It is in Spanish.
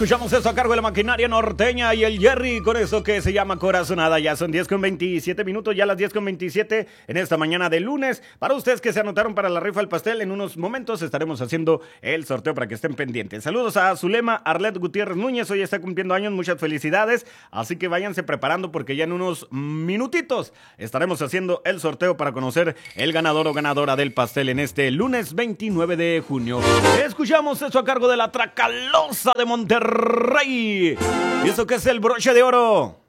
Escuchamos eso a cargo de la maquinaria norteña y el Jerry con eso que se llama Corazonada. Ya son 10:27, ya las 10:27 en esta mañana de lunes. Para ustedes que se anotaron para la rifa del pastel, en unos momentos estaremos haciendo el sorteo para que estén pendientes. Saludos a Zulema Arlet Gutiérrez Núñez, hoy está cumpliendo años, muchas felicidades. Así que váyanse preparando porque ya en unos minutitos estaremos haciendo el sorteo para conocer el ganador o ganadora del pastel en este lunes 29 de junio. Escuchamos eso a cargo de la Tracalosa de Monterrey. ¿Y eso qué es el broche de oro?